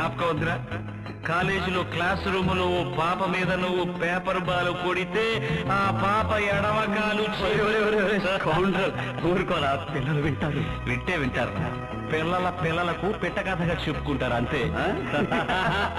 జ్ఞాపకం వద్దురా? కాలేజీలో క్లాస్ రూమ్ లో పాప మీద నువ్వు పేపర్ బాల్ కొడితే ఆ పాప ఎడమకాలు ఊరుకోరా, పిల్లలు వింటారు. వింటారా? పిల్లలకు పిట్టకథగా చెప్పుకుంటారు అంతే.